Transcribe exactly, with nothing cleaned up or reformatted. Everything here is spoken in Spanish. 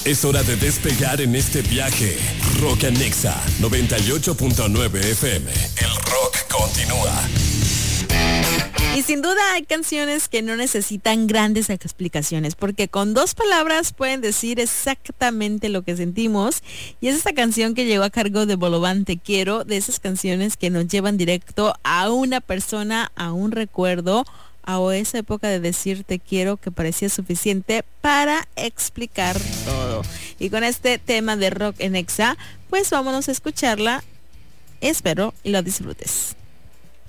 Es hora de despegar en este viaje. Rock en Exa noventa y ocho punto nueve F M. El rock continúa. Y sin duda hay canciones que no necesitan grandes explicaciones, porque con dos palabras pueden decir exactamente lo que sentimos. Y es esta canción que llegó a cargo de Bolobán, Te Quiero, de esas canciones que nos llevan directo a una persona, a un recuerdo, a esa época de decir te quiero que parecía suficiente para explicar todo. Y con este tema de Rock en Exa, pues vámonos a escucharla. Espero y lo disfrutes.